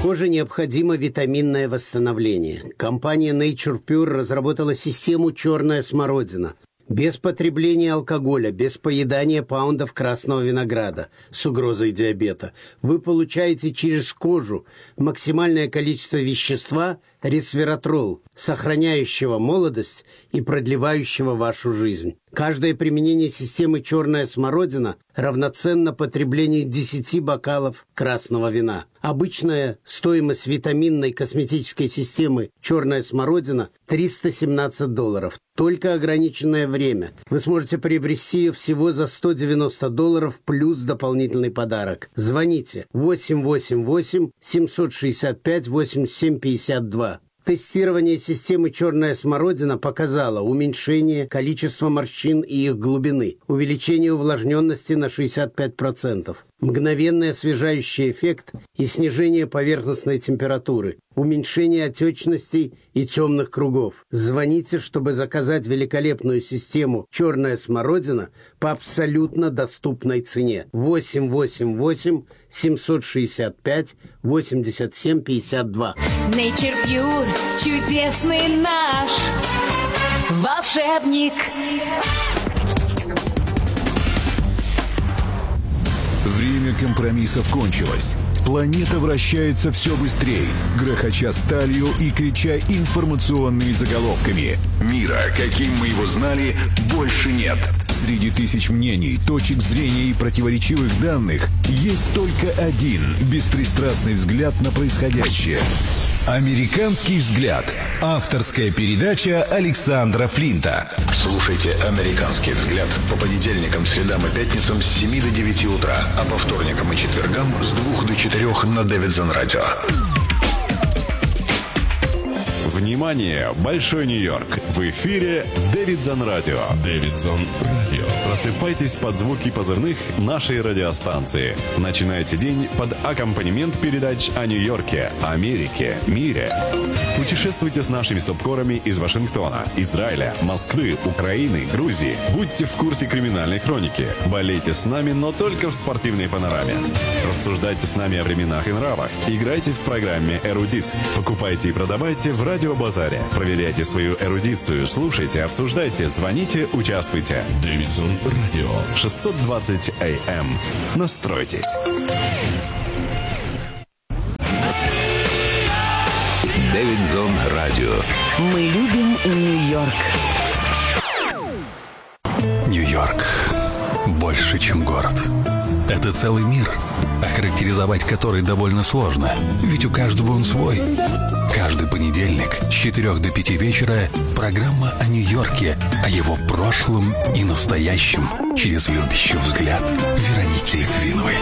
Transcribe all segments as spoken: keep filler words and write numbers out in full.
Коже необходимо витаминное восстановление. Компания Nature Pure разработала систему «Черная смородина». Без потребления алкоголя, без поедания паундов красного винограда с угрозой диабета вы получаете через кожу максимальное количество вещества ресвератрол, сохраняющего молодость и продлевающего вашу жизнь. Каждое применение системы «Черная смородина» равноценно потреблению десяти бокалов красного вина. Обычная стоимость витаминной косметической системы «Черная смородина» триста семнадцать долларов. Только ограниченное время. Вы сможете приобрести ее всего за сто девяносто долларов плюс дополнительный подарок. Звоните восемь восемь восемь семь шесть пять восемьдесят семь пятьдесят два. Тестирование системы «Черная смородина» показало уменьшение количества морщин и их глубины, увеличение увлажненности на шестьдесят пять процентов, мгновенный освежающий эффект и снижение поверхностной температуры, уменьшение отечностей и темных кругов. Звоните, чтобы заказать великолепную систему «Черная смородина» по абсолютно доступной цене. восемь восемь восемь семь шесть пять восемьдесят семь пятьдесят два. Nature Pure, чудесный наш волшебник. Время компромиссов кончилось. Планета вращается все быстрее, грохоча сталью и крича информационными заголовками. Мира, каким мы его знали, больше нет. Среди тысяч мнений, точек зрения и противоречивых данных есть только один беспристрастный взгляд на происходящее. «Американский взгляд». Авторская передача Александра Флинта. Слушайте «Американский взгляд» по понедельникам, средам и пятницам с семи до девяти утра, а по вторникам и четвергам с двух до четырех на Дэвидсон Радио. Внимание! Большой Нью-Йорк! В эфире Дэвидсон Радио. Дэвидсон Радио. Просыпайтесь под звуки позывных нашей радиостанции. Начинайте день под аккомпанемент передач о Нью-Йорке, Америке, мире. Путешествуйте с нашими субкорами из Вашингтона, Израиля, Москвы, Украины, Грузии. Будьте в курсе криминальной хроники. Болейте с нами, но только в спортивной панораме. Рассуждайте с нами о временах и нравах. Играйте в программе «Эрудит». Покупайте и продавайте в радиобазаре. Проверяйте свою эрудицию, слушайте, обсуждайте, звоните, участвуйте. Дэвидсон Радио. шестьсот двадцать эй эм. Настройтесь. Дэвидсон Радио. Мы любим Нью-Йорк. Нью-Йорк больше, чем город. Это целый мир, охарактеризовать который довольно сложно, ведь у каждого он свой. Каждый понедельник с четырёх до пяти вечера программа о Нью-Йорке, о его прошлом и настоящем через любящий взгляд Вероники Литвиновой.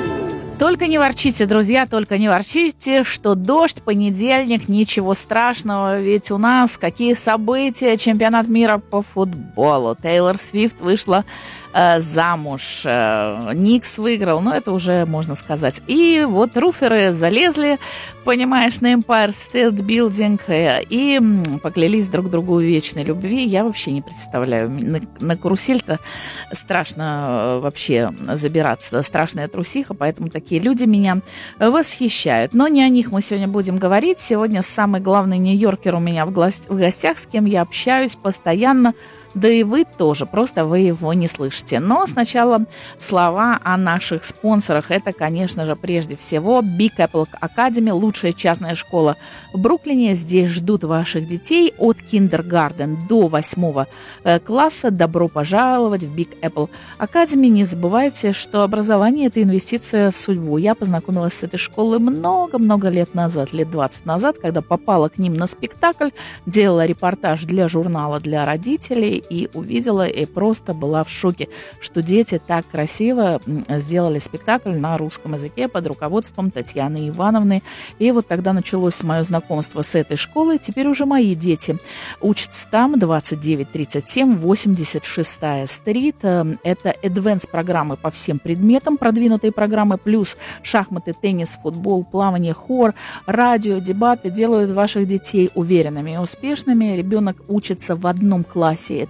Только не ворчите, друзья, только не ворчите, что дождь, понедельник, ничего страшного, ведь у нас какие события, чемпионат мира по футболу. Тейлор Свифт вышла э, замуж, э, Никс выиграл, ну это уже можно сказать. И вот руферы залезли, понимаешь, на Empire State Building э, и поклялись друг другу в вечной любви. Я вообще не представляю, на, на карусель-то страшно э, вообще забираться, страшная трусиха, поэтому такие люди меня восхищают. Но не о них мы сегодня будем говорить. Сегодня самый главный нью-йоркер у меня в, гласть- в гостях, с кем я общаюсь постоянно. Да и вы тоже, просто вы его не слышите. Но сначала слова о наших спонсорах. Это, конечно же, прежде всего Big Apple Academy, лучшая частная школа в Бруклине. Здесь ждут ваших детей от киндергарден до восьмого класса. Добро пожаловать в Big Apple Academy. Не забывайте, что образование – это инвестиция в судьбу. Я познакомилась с этой школой много-много лет назад, лет двадцать назад, когда попала к ним на спектакль, делала репортаж для журнала для родителей и увидела, и просто была в шоке, что дети так красиво сделали спектакль на русском языке под руководством Татьяны Ивановны. И вот тогда началось мое знакомство с этой школой. Теперь уже мои дети учатся там, двадцать девять тридцать семь, восемьдесят шестая стрит. Это advanced программы по всем предметам, продвинутые программы, плюс шахматы, теннис, футбол, плавание, хор, радио, дебаты делают ваших детей уверенными и успешными. Ребенок учится в одном классе. Это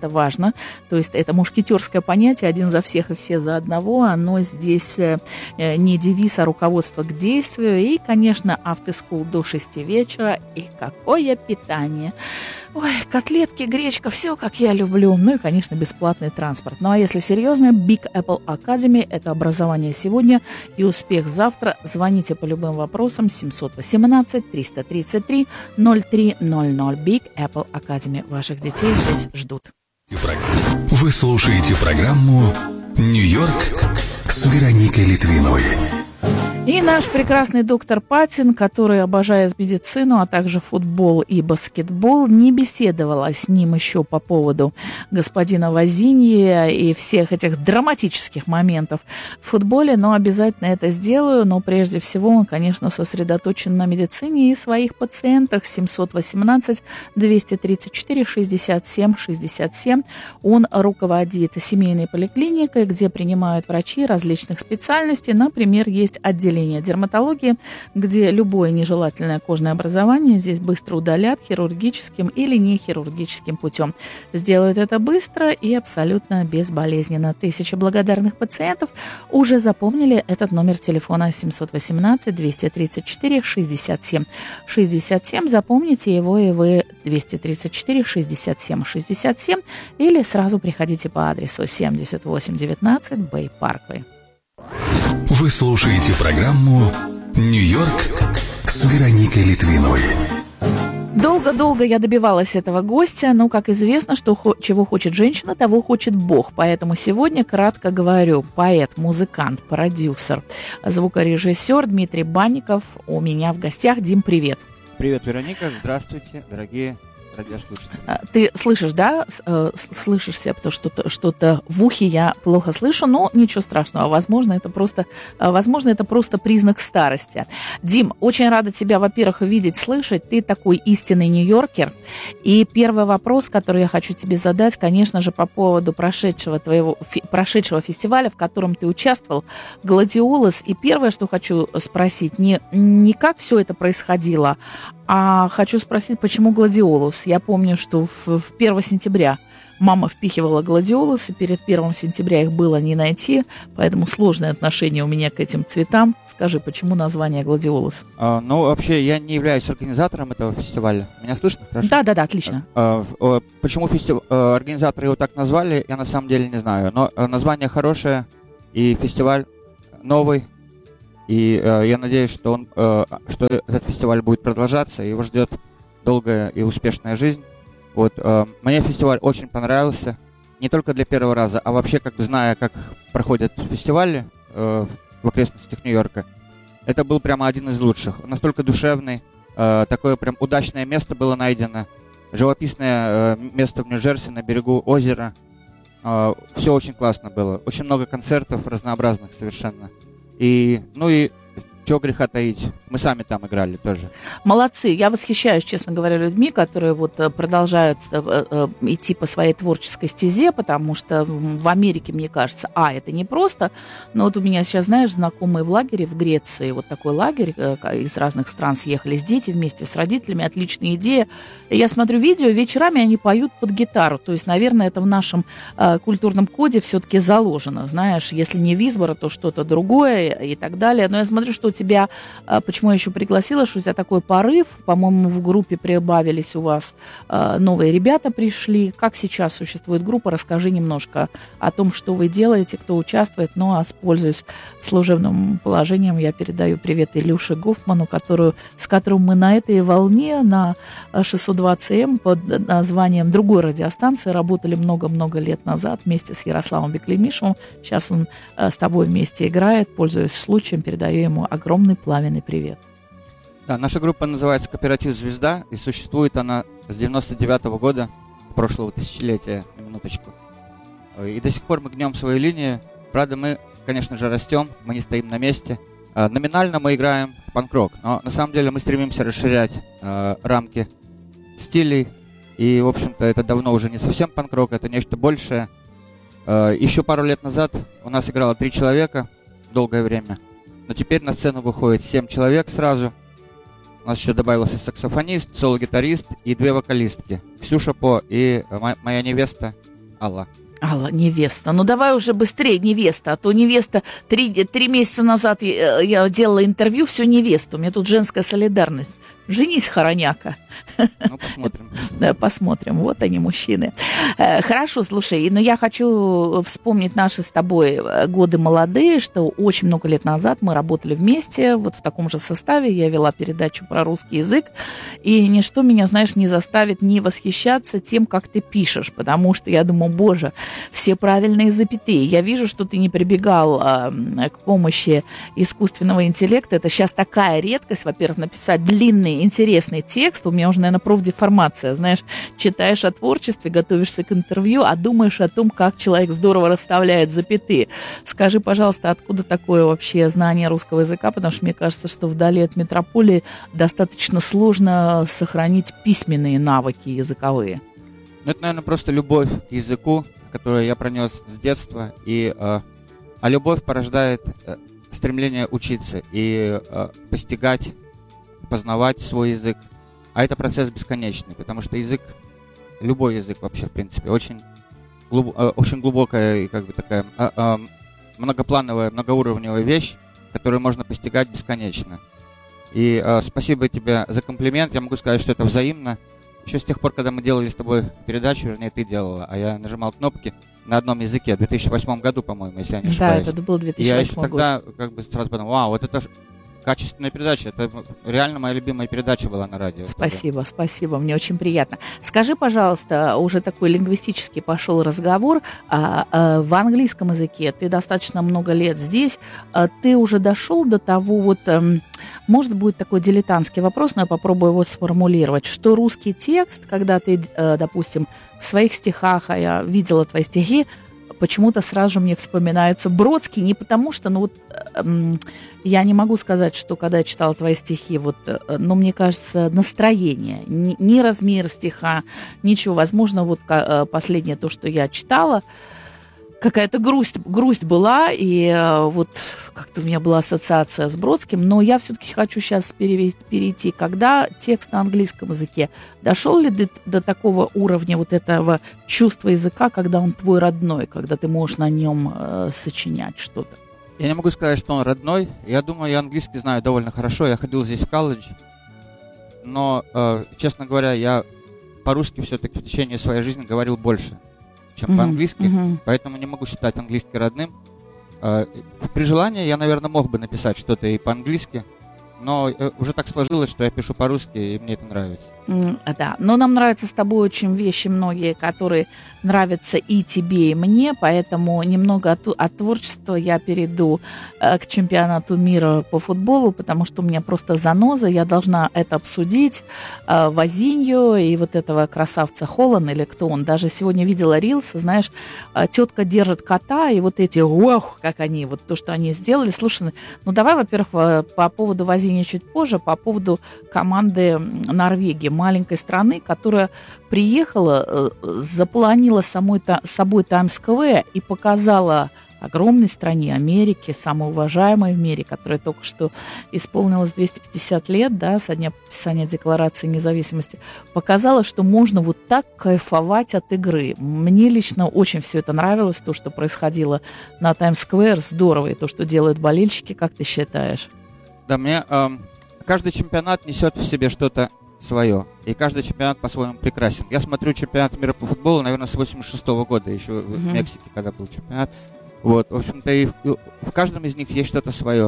это важно. То есть это мушкетерское понятие, один за всех и все за одного. Оно здесь не девиз, а руководство к действию. И, конечно, автоскул до шести вечера. И какое питание! Ой, котлетки, гречка, все как я люблю. Ну и, конечно, бесплатный транспорт. Ну а если серьезно, Big Apple Academy – это образование сегодня и успех завтра. Звоните по любым вопросам семьсот восемнадцать триста тридцать три ноль три ноль ноль. Big Apple Academy. Ваших детей здесь ждут. Вы слушаете программу «Нью-Йорк» с Вероникой Литвиновой. И наш прекрасный доктор Патин, который обожает медицину, а также футбол и баскетбол, не беседовала с ним еще по поводу господина Вазиньи и всех этих драматических моментов в футболе, но обязательно это сделаю. Но прежде всего он, конечно, сосредоточен на медицине и своих пациентах. семьсот восемнадцать двести тридцать четыре шестьдесят семь шестьдесят семь. Он руководит семейной поликлиникой, где принимают врачи различных специальностей. Например, есть отделение дерматологии, где любое нежелательное кожное образование здесь быстро удалят хирургическим или нехирургическим путем. Сделают это быстро и абсолютно безболезненно. Тысячи благодарных пациентов уже запомнили этот номер телефона семьсот восемнадцать двести тридцать четыре шестьдесят семь шестьдесят семь. Запомните его и вы двести тридцать четыре шестьдесят семь шестьдесят семь или сразу приходите по адресу семьдесят восемь девятнадцать Бэй Парквей. Вы слушаете программу «Нью-Йорк» с Вероникой Литвиновой. Долго-долго я добивалась этого гостя, но, как известно, что хо- чего хочет женщина, того хочет Бог. Поэтому сегодня кратко говорю: поэт, музыкант, продюсер, звукорежиссер Дмитрий Банников у меня в гостях. Дим, привет. Привет, Вероника. Здравствуйте, дорогие радиослушатели. Ты слышишь, да? Слышишь себя, потому что что-то, что-то в ухе я плохо слышу, но ничего страшного. Возможно, это просто, возможно, это просто признак старости. Дим, очень рада тебя, во-первых, видеть, слышать. Ты такой истинный нью-йоркер. И первый вопрос, который я хочу тебе задать, конечно же, по поводу прошедшего твоего фи- прошедшего фестиваля, в котором ты участвовал, «Гладиолус». И первое, что хочу спросить, не, не как все это происходило, а хочу спросить, почему «Гладиолус». Я помню, что в, в первого сентября мама впихивала «Гладиолус», и перед первого сентября их было не найти, поэтому сложное отношение у меня к этим цветам. Скажи, почему название «Гладиолус»? А, ну, вообще, я не являюсь организатором этого фестиваля. Меня слышно? Хорошо? Да, да, да, отлично. А, а, почему фестив... а, организаторы его так назвали, я на самом деле не знаю. Но а, название хорошее, и фестиваль новый. И э, я надеюсь, что, он, э, что этот фестиваль будет продолжаться, и его ждет долгая и успешная жизнь. Вот, э, мне фестиваль очень понравился, не только для первого раза, а вообще, как бы зная, как проходят фестивали э, в окрестностях Нью-Йорка. Это был прямо один из лучших, настолько душевный, э, такое прям удачное место было найдено, живописное э, место в Нью-Джерси на берегу озера. Э, все очень классно было, очень много концертов разнообразных совершенно. И, ну и чего греха таить, мы сами там играли тоже. Молодцы. Я восхищаюсь, честно говоря, людьми, которые вот продолжают идти по своей творческой стезе, потому что в Америке, мне кажется, а, это не просто, но вот у меня сейчас, знаешь, знакомые в лагере в Греции, вот такой лагерь, из разных стран съехались дети вместе с родителями, отличная идея. Я смотрю видео, вечерами они поют под гитару, то есть, наверное, это в нашем э, культурном коде все-таки заложено, знаешь, если не Визбора, то что-то другое и так далее, но я смотрю, что у тебя, почему я еще пригласила, что у тебя такой порыв, по-моему, в группе прибавились у вас новые ребята пришли. Как сейчас существует группа? Расскажи немножко о том, что вы делаете, кто участвует. Ну, а пользуясь служебным положением, я передаю привет Илюше Гофману, которую, с которым мы на этой волне, на шестьсот двадцать эм под названием другой радиостанции работали много-много лет назад вместе с Ярославом Беклемишевым. Сейчас он с тобой вместе играет. Пользуясь случаем, передаю ему огромный пламенный привет. Да, наша группа называется «Кооператив Звезда», и существует она с девяносто девятого года, прошлого тысячелетия, на минуточку. И до сих пор мы гнем свою линию. Правда, мы, конечно же, растем, мы не стоим на месте. Номинально мы играем панк-рок, но на самом деле мы стремимся расширять э, рамки стилей. И, в общем-то, это давно уже не совсем панк-рок, это нечто большее. Э, еще пару лет назад у нас играло три человека долгое время. Но теперь на сцену выходит семь человек сразу. У нас еще добавился саксофонист, соло-гитарист и две вокалистки. Ксюша По и мо- моя невеста Алла. Алла, невеста. Ну, давай уже быстрее, невеста. А то невеста... Три, три месяца назад я, я делала интервью, все невеста. У меня тут женская солидарность. Женись, хороняка. Ну, посмотрим. Да, посмотрим. Вот они, мужчины. Хорошо, слушай, но я хочу вспомнить наши с тобой годы молодые, что очень много лет назад мы работали вместе, вот в таком же составе. Я вела передачу про русский язык. И ничто меня, знаешь, не заставит не восхищаться тем, как ты пишешь. Потому что я думаю, боже, все правильные запятые. Я вижу, что ты не прибегал а, к помощи искусственного интеллекта. Это сейчас такая редкость, во-первых, написать длинный интересный текст. У меня уже, наверное, профдеформация. Знаешь, читаешь о творчестве, готовишься к интервью, а думаешь о том, как человек здорово расставляет запятые. Скажи, пожалуйста, откуда такое вообще знание русского языка? Потому что мне кажется, что вдали от метрополии достаточно сложно сохранить письменные навыки языковые. Ну, это, наверное, просто любовь к языку, которую я пронес с детства. И, э, а любовь порождает э, стремление учиться и э, постигать, познавать свой язык. А это процесс бесконечный, потому что язык, любой язык вообще, в принципе, очень, глуб, э, очень глубокая и как бы такая э, э, многоплановая, многоуровневая вещь, которую можно постигать бесконечно. И э, спасибо тебе за комплимент. Я могу сказать, что это взаимно. Еще с тех пор, когда мы делали с тобой передачу, вернее, ты делала, а я нажимал кнопки на одном языке в две тысячи восьмом году, по-моему, если я не ошибаюсь. Да, это был две тысячи восьмой я еще год. тогда как бы сразу подумал, вау, вот это ж качественная передача. Это реально моя любимая передача была на радио. Спасибо, тогда. Спасибо, мне очень приятно. Скажи, пожалуйста, уже такой лингвистический пошел разговор. А, а, в английском языке ты достаточно много лет здесь. А, ты уже дошел до того, вот, а, может, будет такой дилетантский вопрос, но я попробую его сформулировать, что русский текст, когда ты, а, допустим, в своих стихах, а я видела твои стихи, почему-то сразу же мне вспоминается Бродский, не потому что, ну вот, э, я не могу сказать, что когда я читала твои стихи, вот, э, но мне кажется, настроение, ни, ни размер стиха, ничего, возможно, вот э, последнее то, что я читала, какая-то грусть, грусть была, и э, вот как-то у меня была ассоциация с Бродским, но я все-таки хочу сейчас перевести, перейти, когда текст на английском языке, дошел ли до, до такого уровня вот этого чувства языка, когда он твой родной, когда ты можешь на нем э, сочинять что-то? Я не могу сказать, что он родной. Я думаю, я английский знаю довольно хорошо. Я ходил здесь в колледж. Но, э, честно говоря, я по-русски все-таки в течение своей жизни говорил больше, чем mm-hmm. по-английски. Mm-hmm. Поэтому не могу считать английский родным. Э, при желании я, наверное, мог бы написать что-то и по-английски. Но э, уже так сложилось, что я пишу по-русски, и мне это нравится. Mm, да, но нам нравятся с тобой очень вещи многие, которые нравятся и тебе, и мне, поэтому немного от, от творчества я перейду э, к чемпионату мира по футболу, потому что у меня просто заноза, я должна это обсудить, э, Возинью и вот этого красавца Холланд, или кто он, даже сегодня видела рилс, знаешь, э, тетка держит кота, и вот эти, ух, как они, вот то, что они сделали, слушай, ну давай, во-первых, по поводу Возиньи чуть позже, по поводу команды Норвегии, маленькой страны, которая приехала, заполонила самой, собой Таймс-сквер и показала огромной стране Америки, самой уважаемой в мире, которая только что исполнилось двести пятьдесят лет, да, со дня подписания Декларации независимости, показала, что можно вот так кайфовать от игры. Мне лично очень все это нравилось, то, что происходило на Таймс-сквер, здорово, и то, что делают болельщики, как ты считаешь? Да, мне э, каждый чемпионат несет в себе что-то свое, и каждый чемпионат по-своему прекрасен. Я смотрю чемпионат мира по футболу, наверное, с восемьдесят шестого года, еще mm-hmm. в Мексике, когда был чемпионат. Вот, в общем-то, и в, и в каждом из них есть что-то свое.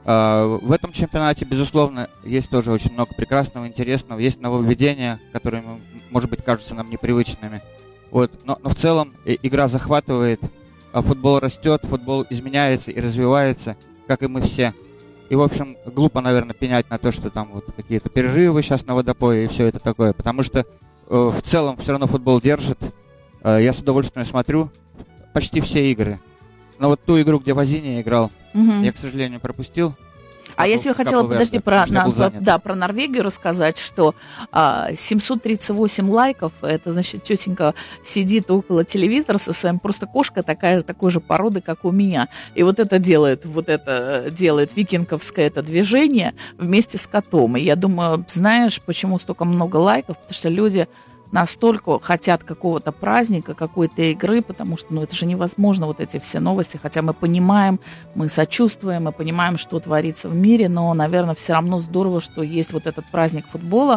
Э, в этом чемпионате, безусловно, есть тоже очень много прекрасного, интересного, есть нововведения, которые, может быть, кажутся нам непривычными. Вот, но, но в целом и, игра захватывает, а футбол растет, футбол изменяется и развивается, как и мы все. И, в общем, глупо, наверное, пенять на то, что там вот какие-то перерывы сейчас на водопое и все это такое. Потому что э, в целом все равно футбол держит. Э, я с удовольствием смотрю почти все игры. Но вот ту игру, где Возинья играл, угу. я, к сожалению, пропустил. А я тебе хотела, подожди, про, на, да, про Норвегию рассказать, что а, семьсот тридцать восемь лайков, это, значит, тетенька сидит около телевизора со своим, просто кошка такая же, такой же породы, как у меня. И вот это делает, вот это делает викинговское это движение вместе с котом. И я думаю, знаешь, почему столько много лайков? Потому что люди настолько хотят какого-то праздника, какой-то игры, потому что, ну, это же невозможно, вот эти все новости, хотя мы понимаем, мы сочувствуем, мы понимаем, что творится в мире, но, наверное, все равно здорово, что есть вот этот праздник футбола.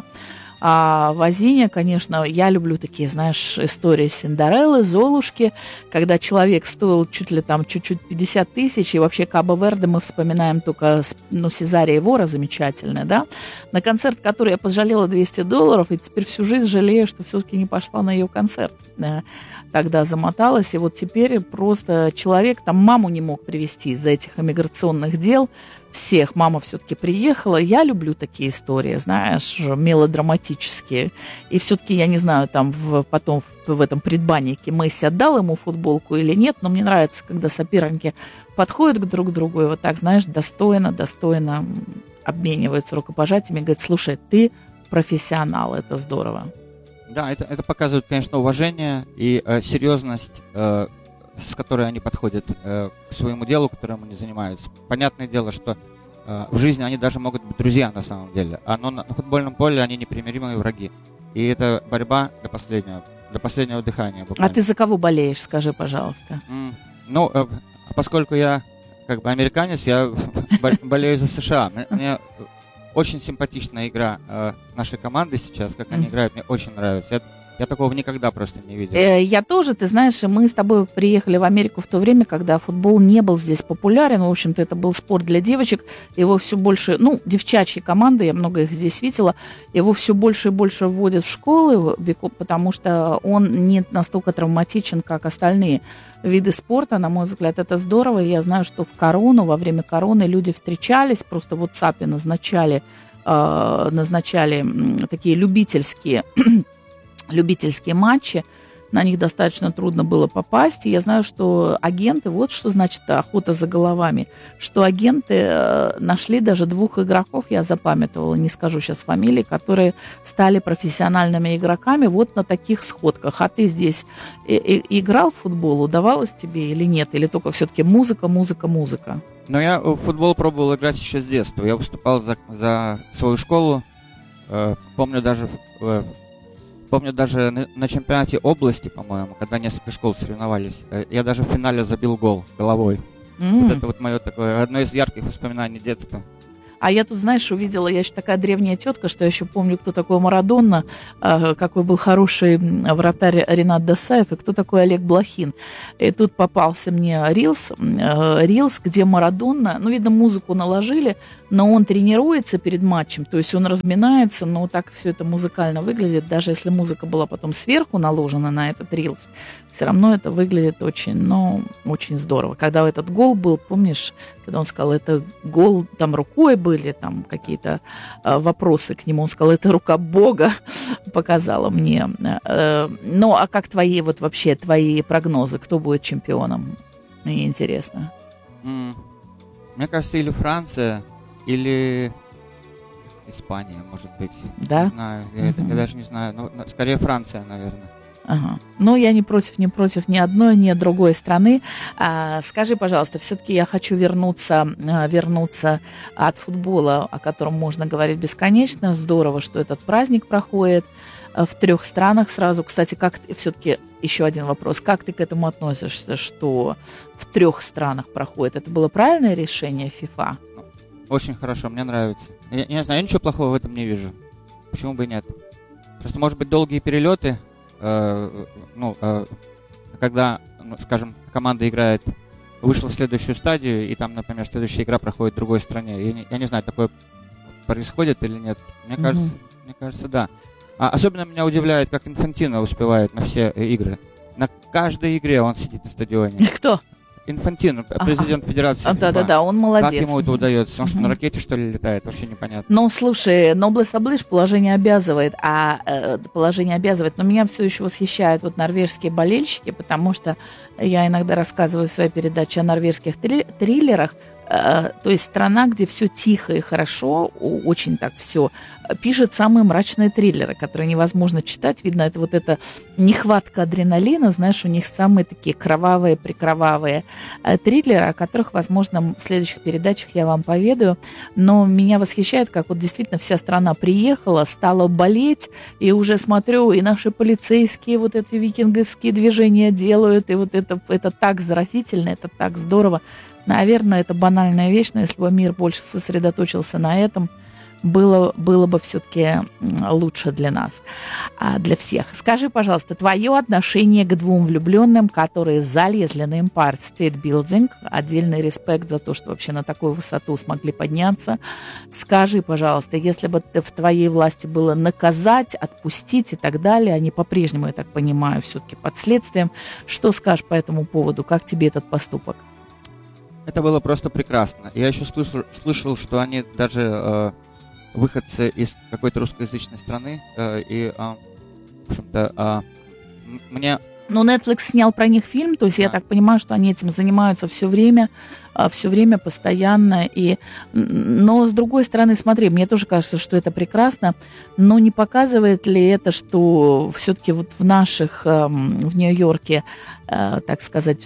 А в Азине, конечно, я люблю такие, знаешь, истории Синдереллы, Золушки, когда человек стоил чуть ли там чуть-чуть пятьдесят тысяч, и вообще Кабо-Верде мы вспоминаем только, ну, Сезария Вора замечательная, да, на концерт, который я пожалела двести долларов, и теперь всю жизнь жалею, что все-таки не пошла на ее концерт. Тогда замоталась, и вот теперь просто человек, там маму не мог привезти из-за этих эмиграционных дел, всех, мама все-таки приехала. Я люблю такие истории, знаешь, мелодраматические. И все-таки, я не знаю, там в, потом в, в этом предбаннике Месси отдал ему футболку или нет, но мне нравится, когда соперники подходят к друг другу и вот так, знаешь, достойно, достойно обмениваются рукопожатиями и говорят: слушай, ты профессионал, это здорово. Да, это, это показывает, конечно, уважение и э, серьезность, э, с которой они подходят э, к своему делу, которым они занимаются. Понятное дело, что э, в жизни они даже могут быть друзья на самом деле, а но на, на футбольном поле они непримиримые враги. И это борьба до последнего, до последнего дыхания. Буквально. А ты за кого болеешь, скажи, пожалуйста? Mm, ну, э, поскольку я как бы американец, я болею за США. Мне очень симпатичная игра э, нашей команды сейчас, как они играют, мне очень нравится. Я, я такого никогда просто не видел. Э, я тоже, ты знаешь, мы с тобой приехали в Америку в то время, когда футбол не был здесь популярен. В общем-то, это был спорт для девочек. Его все больше, ну, девчачьи команды, я много их здесь видела, его все больше и больше вводят в школы, потому что он не настолько травматичен, как остальные виды спорта. На мой взгляд, это здорово. Я знаю, что в корону, во время короны люди встречались, просто в WhatsApp назначали, э, назначали такие любительские, любительские матчи. На них достаточно трудно было попасть. И я знаю, что агенты, вот что значит охота за головами, что агенты э, нашли даже двух игроков, я запамятовала, не скажу сейчас фамилии, которые стали профессиональными игроками вот на таких сходках. А ты здесь и, и, играл в футбол, удавалось тебе или нет? Или только все-таки музыка, музыка, музыка? Ну, я в футбол пробовал играть еще с детства. Я выступал за, за свою школу. Э, помню даже... Э, Помню, даже на, на чемпионате области, по-моему, когда несколько школ соревновались, я даже в финале забил гол головой. Mm. Вот это вот мое такое, одно из ярких воспоминаний детства. А я тут, знаешь, увидела, я еще такая древняя тетка, что я еще помню, кто такой Марадонна, какой был хороший вратарь Ренат Досаев, и кто такой Олег Блохин. И тут попался мне рилс, рилс, где Марадонна, ну, видно, музыку наложили, но он тренируется перед матчем, то есть он разминается, но так все это музыкально выглядит, даже если музыка была потом сверху наложена на этот рилс, все равно это выглядит очень, ну, очень здорово. Когда этот гол был, помнишь, когда он сказал, это гол, там рукой были, там какие-то э, вопросы к нему, он сказал, это рука Бога показала мне. Э, ну, а как твои, вот вообще, твои прогнозы, кто будет чемпионом? Мне интересно. Mm. Мне кажется, или Франция, или Испания, может быть. Да? Не знаю, я, uh-huh. это, я даже не знаю, но скорее Франция, наверное. Ага. Ну, я не против, не против ни одной, ни другой страны. А, скажи, пожалуйста, все-таки я хочу вернуться, вернуться от футбола, о котором можно говорить бесконечно. Здорово, что этот праздник проходит в трех странах сразу. Кстати, как все-таки еще один вопрос. Как ты к этому относишься, что в трех странах проходит? Это было правильное решение ФИФА? Очень хорошо, мне нравится. Я, я не знаю, я ничего плохого в этом не вижу. Почему бы и нет? Просто, может быть, долгие перелеты. Э, ну, э, когда, ну, скажем, команда играет, вышла в следующую стадию, и там, например, следующая игра проходит в другой стране. Я не, я не знаю, такое происходит или нет. Мне, mm-hmm. кажется, мне кажется, да. А особенно меня удивляет, как Инфантино успевает на все игры. На каждой игре он сидит на стадионе. Кто? Инфантино, президент а, Федерации. А, да-да-да, он молодец. Как ему это удается? Он что, на ракете, что ли, летает? Вообще непонятно. Ну, слушай, noblesse oblige, положение обязывает, а э, положение обязывает. Но меня все еще восхищают вот норвежские болельщики, потому что я иногда рассказываю в своей передаче о норвежских три- триллерах. то есть страна, где все тихо и хорошо, очень так все, пишет самые мрачные триллеры, которые невозможно читать. Видно, это вот эта нехватка адреналина, знаешь, у них самые такие кровавые, прикровавые триллеры, о которых, возможно, в следующих передачах я вам поведаю. Но меня восхищает, как вот действительно вся страна приехала, стала болеть, и уже смотрю, и наши полицейские вот эти викинговские движения делают, и вот это, это так заразительно, это так здорово. Наверное, это банальная вещь, но если бы мир больше сосредоточился на этом, было, было бы все-таки лучше для нас, для всех. Скажи, пожалуйста, твое отношение к двум влюбленным, которые залезли на Empire State Building. Отдельный респект за то, что вообще на такую высоту смогли подняться. Скажи, пожалуйста, если бы в твоей власти было наказать, отпустить и так далее, они по-прежнему, я так понимаю, все-таки под следствием, что скажешь по этому поводу? Как тебе этот поступок? Это было просто прекрасно. Я еще слышал, слышал что они даже э, выходцы из какой-то русскоязычной страны, э, и, э, в общем-то, э, мне... Ну, Netflix снял про них фильм, то есть да. Я так понимаю, что они этим занимаются все время, все время, постоянно. И... Но, с другой стороны, смотри, мне тоже кажется, что это прекрасно, но не показывает ли это, что все-таки вот в наших, в Нью-Йорке, так сказать,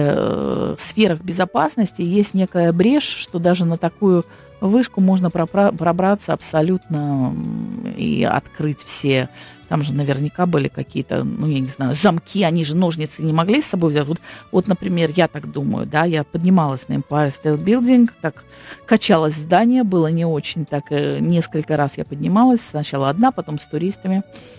в сферах безопасности есть некая брешь, что даже на такую вышку можно пробраться абсолютно и открыть все... Там же наверняка были какие-то, ну, я не знаю, замки, они же ножницы не могли с собой взять. Вот, вот, например, я так думаю, да, я поднималась на Empire State Building, так качалось здание, было не очень так, несколько раз я поднималась, сначала одна, потом с туристами.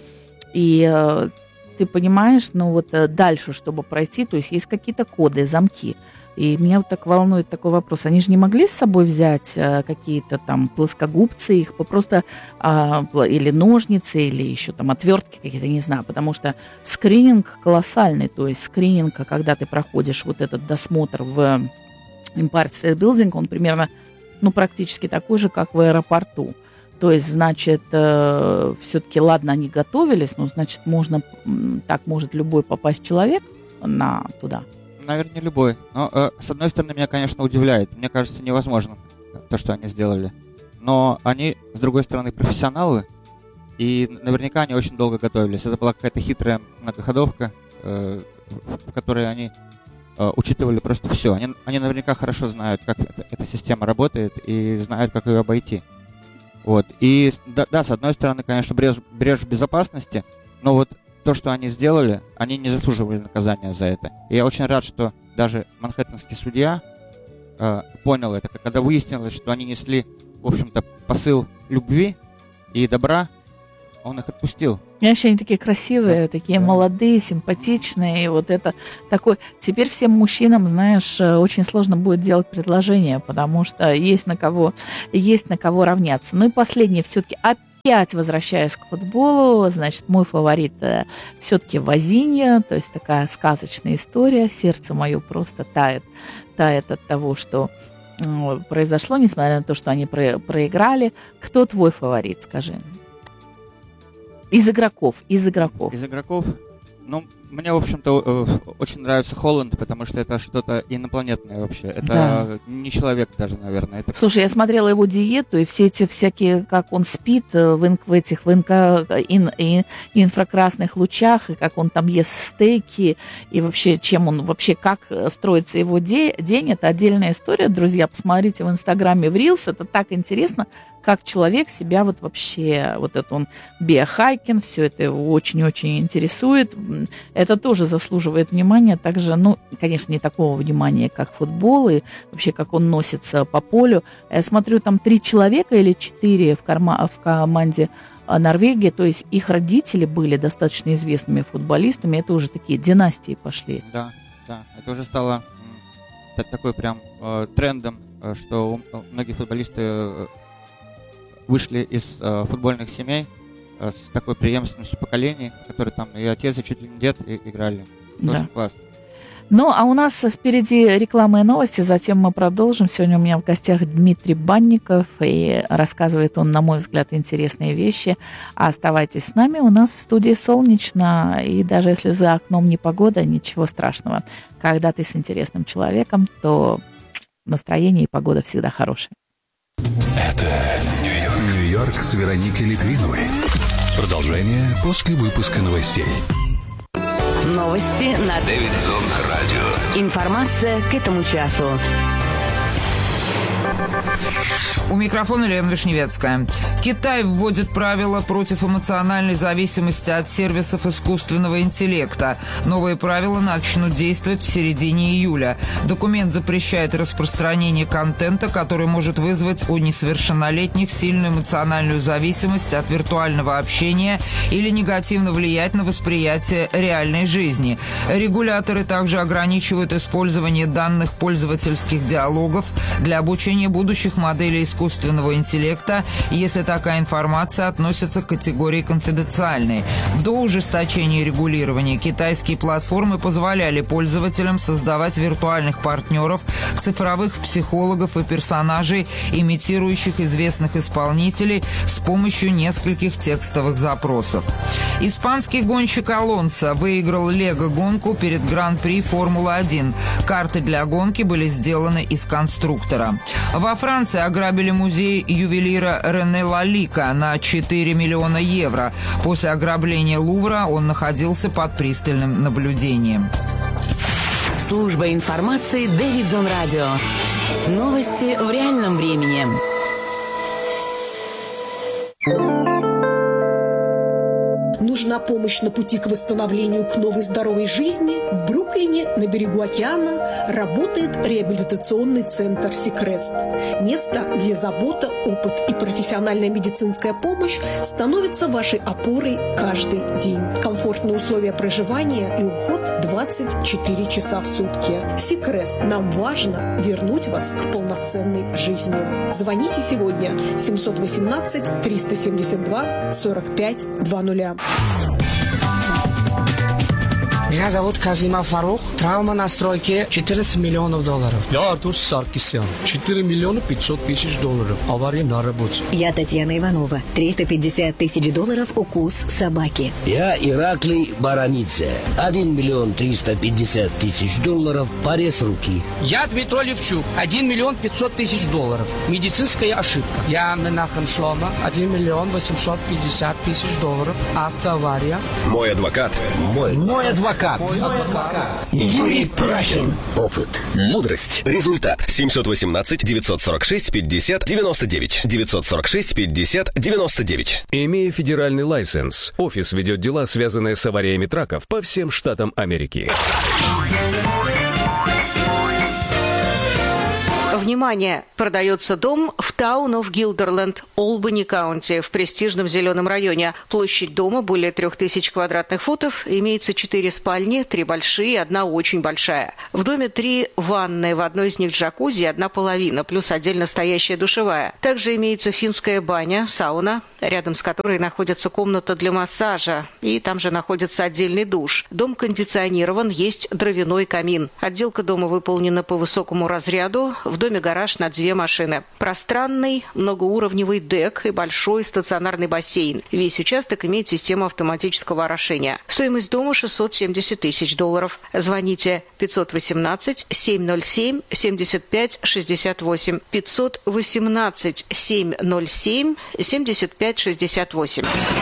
И э, ты понимаешь, ну, вот дальше, чтобы пройти, то есть есть какие-то коды, замки. И меня вот так волнует такой вопрос. Они же не могли с собой взять а, какие-то там плоскогубцы, их просто а, или ножницы, или еще там отвертки какие-то, не знаю, потому что скрининг колоссальный. То есть скрининг, когда ты проходишь вот этот досмотр в Empire State Building, он примерно, ну, практически такой же, как в аэропорту. То есть, значит, э, все-таки, ладно, они готовились, но, значит, можно, так может любой попасть человек на туда. Наверное, не любой. Но, э, с одной стороны, меня, конечно, удивляет. Мне кажется, невозможно то, что они сделали. Но они, с другой стороны, профессионалы. И наверняка они очень долго готовились. Это была какая-то хитрая многоходовка, э, в которой они э, учитывали просто все. Они, они наверняка хорошо знают, как эта, эта система работает, и знают, как ее обойти. Вот. И да, да, с одной стороны, конечно, брешь, брешь безопасности, но вот то, что они сделали, они не заслуживали наказания за это. И я очень рад, что даже манхэттенский судья э, понял это, когда выяснилось, что они несли, в общем-то, посыл любви и добра, он их отпустил. И вообще они такие красивые, да, такие да. молодые, симпатичные. И вот это такой... Теперь всем мужчинам, знаешь, очень сложно будет делать предложение, потому что есть на кого, есть на кого равняться. Ну и последнее все-таки... Опять возвращаясь к футболу, значит, мой фаворит э, все-таки Возинья, то есть такая сказочная история. Сердце мое просто тает, тает от того, что э, произошло, несмотря на то, что они про- проиграли. Кто твой фаворит, скажи? Из игроков, из игроков. Из игроков? Ну, мне, в общем-то, очень нравится Холланд, потому что это что-то инопланетное вообще. Это да. не человек даже, наверное. Это... Слушай, я смотрела его диету, и все эти всякие, как он спит в, инк, в этих в инка, ин, ин, инфракрасных лучах, и как он там ест стейки, и вообще, чем он, вообще, как строится его де, день, это отдельная история, друзья. Посмотрите в Инстаграме, в Рилс, это так интересно, как человек себя вот вообще, вот это он биохайкинг, все это его очень-очень интересует. Это тоже заслуживает внимания. Также, ну, конечно, не такого внимания, как футбол и вообще, как он носится по полю. Я смотрю, там три человека или четыре в, корма- в команде Норвегии, то есть их родители были достаточно известными футболистами. Это уже такие династии пошли. Да, да. Это уже стало м, такой прям э, трендом, э, что у, у многих футболисты э, вышли из э, футбольных семей э, с такой преемственностью поколений, которые там и отец, и чуть ли не дед и, играли. Да. Очень классно. Ну, а у нас впереди реклама и новости, затем мы продолжим. Сегодня у меня в гостях Дмитрий Банников, и рассказывает он, на мой взгляд, интересные вещи. А оставайтесь с нами, у нас в студии солнечно, и даже если за окном непогода, ничего страшного. Когда ты с интересным человеком, то настроение и погода всегда хорошая. Это Нью-Йорк с Вероникой Литвиновой. Продолжение после выпуска новостей. Новости на Дэвидсон Радио. Информация к этому часу. У микрофона Лена Вишневецкая. Китай вводит правила против эмоциональной зависимости от сервисов искусственного интеллекта. Новые правила начнут действовать в середине июля. Документ запрещает распространение контента, который может вызвать у несовершеннолетних сильную эмоциональную зависимость от виртуального общения или негативно влиять на восприятие реальной жизни. Регуляторы также ограничивают использование данных пользовательских диалогов для обучения будущих моделей искусственного интеллекта, если такая информация относится к категории конфиденциальной. До ужесточения регулирования китайские платформы позволяли пользователям создавать виртуальных партнеров, цифровых психологов и персонажей, имитирующих известных исполнителей, с помощью нескольких текстовых запросов. Испанский гонщик Алонсо выиграл лего-гонку перед Гран-при Формулы-один. Карты для гонки были сделаны из конструктора. Во Франции ограбили музей ювелира Рене Лалика на четыре миллиона евро. После ограбления Лувра он находился под пристальным наблюдением. Служба информации Дэвидсон Радио. Новости в реальном времени. Нужна помощь на пути к восстановлению к новой здоровой жизни? В Бруклине, на берегу океана, работает реабилитационный центр «Сикрест». Место, где забота, опыт и профессиональная медицинская помощь становятся вашей опорой каждый день. Комфортные условия проживания и уход двадцать четыре часа в сутки. «Сикрест». Нам важно вернуть вас к полноценной жизни. Звоните сегодня семь один восемь триста семьдесят два сорок пять двадцать. Меня зовут Казима Фарух. Травма на стройке четырнадцать миллионов долларов. Я Артур Саркисян. четыре миллиона пятьсот тысяч долларов. Авария на работе. Я Татьяна Иванова. триста пятьдесят тысяч долларов укус собаки. Я Ираклий Баранидзе. один миллион триста пятьдесят тысяч долларов. Порез руки. Я Дмитрий Левчук. один миллион пятьсот тысяч долларов. Медицинская ошибка. Я Менахем Шлома. один миллион восемьсот пятьдесят тысяч долларов. Автоавария. Мой адвокат. Мой, Мой адвокат. адвокат. Юрий Прахин. Опыт. Мудрость. Результат. семь один восемь девять сорок шесть пятьдесят девяносто девять. девятьсот сорок шесть пятьдесят девяносто девять. Имея федеральный лайсенс, офис ведет дела, связанные с авариями траков по всем штатам Америки. Внимание! Продается дом в Town of Guilderland, Олбани Каунти, в престижном зеленом районе. Площадь дома более трех тысяч квадратных футов. Имеется четыре спальни, три большие и одна очень большая. В доме три ванны, в одной из них джакузи и одна половина, плюс отдельно стоящая душевая. Также имеется финская баня, сауна, рядом с которой находится комната для массажа. И там же находится отдельный душ. Дом кондиционирован, есть дровяной камин. Отделка дома выполнена по высокому разряду. В доме гараж на две машины. Пространный, многоуровневый дек и большой стационарный бассейн. Весь участок имеет систему автоматического орошения. Стоимость дома шестьсот семьдесят тысяч долларов. Звоните пятьсот восемнадцать семь ноль семь семьдесят пять шестьдесят восемь. пятьсот восемнадцать семь ноль семь семьдесят пять шестьдесят восемь.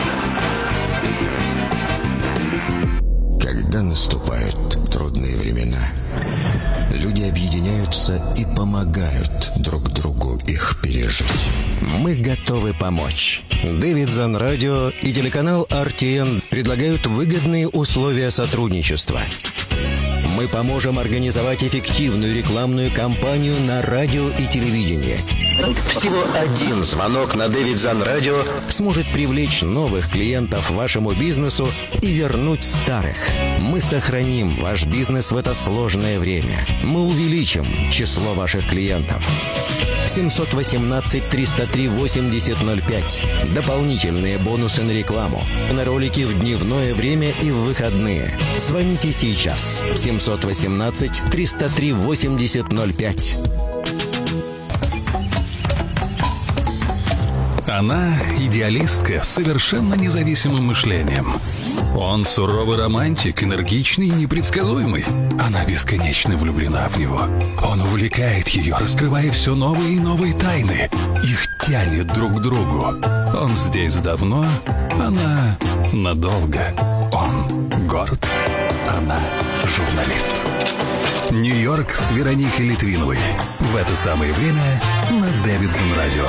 Когда наступают трудные времена, люди объединяются и помогают друг другу их пережить. Мы готовы помочь. Дэвидсон Радио и телеканал ар ти эн предлагают выгодные условия сотрудничества. Мы поможем организовать эффективную рекламную кампанию на радио и телевидении. Всего один звонок на Дэвидсон Радио сможет привлечь новых клиентов вашему бизнесу и вернуть старых. Мы сохраним ваш бизнес в это сложное время. Мы увеличим число ваших клиентов. семь один восемь триста три восемьдесят ноль пять. Дополнительные бонусы на рекламу. На ролики в дневное время и в выходные. Звоните сейчас. семь один восемь триста три восемьдесят ноль пять. Она идеалистка с совершенно независимым мышлением. Он суровый романтик, энергичный и непредсказуемый. Она бесконечно влюблена в него. Он увлекает ее, раскрывая все новые и новые тайны. Их тянет друг к другу. Он здесь давно, она надолго. Он горд, она журналист. Нью-Йорк с Вероникой Литвиновой. В это самое время на Дэвидсон